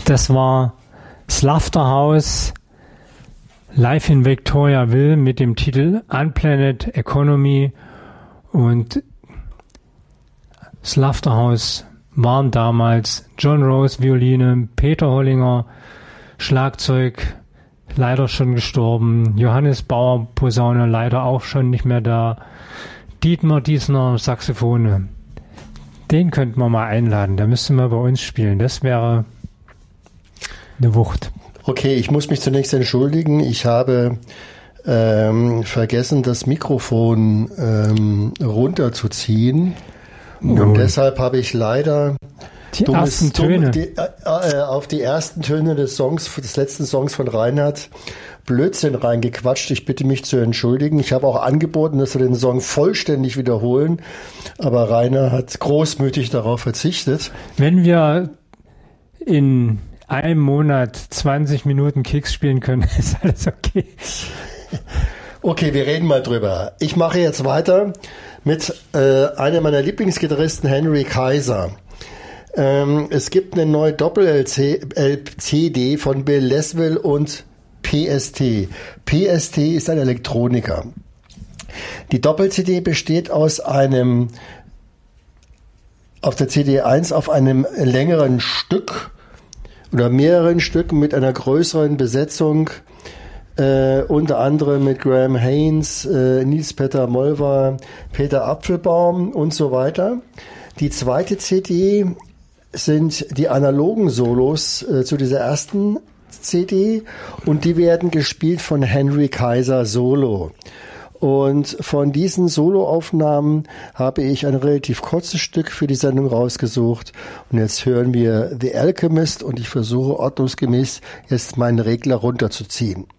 Das war Slaughterhouse live in Victoriaville mit dem Titel Unplanned Economy, und Slaughterhouse waren damals John Rose Violine, Peter Hollinger Schlagzeug, leider schon gestorben, Johannes Bauer Posaune, leider auch schon nicht mehr da, Dietmar Diesner Saxophone. Den könnten wir mal einladen, der müsste mal bei uns spielen, das wäre eine Wucht. Okay, ich muss mich zunächst entschuldigen. Ich habe vergessen, das Mikrofon runterzuziehen. Und deshalb habe ich leider auf die ersten Töne des letzten Songs von Reinhard Blödsinn reingequatscht. Ich bitte mich zu entschuldigen. Ich habe auch angeboten, dass wir den Song vollständig wiederholen. Aber Rainer hat großmütig darauf verzichtet. Wenn wir in einem Monat 20 Minuten Kicks spielen können, ist alles okay. Okay, wir reden mal drüber. Ich mache jetzt weiter mit einem meiner Lieblingsgitarristen, Henry Kaiser. Es gibt eine neue Doppel-CD von Bill Laswell und PST. PST ist ein Elektroniker. Die Doppel-CD besteht aus einem, auf der CD 1 auf einem längeren Stück oder mehreren Stücken mit einer größeren Besetzung, unter anderem mit Graham Haynes, Nils-Petter Molver, Peter Apfelbaum und so weiter. Die zweite CD sind die analogen Solos zu dieser ersten CD, und die werden gespielt von Henry Kaiser solo. Und von diesen Soloaufnahmen habe ich ein relativ kurzes Stück für die Sendung rausgesucht. Und jetzt hören wir The Alchemist, und ich versuche ordnungsgemäß jetzt meinen Regler runterzuziehen.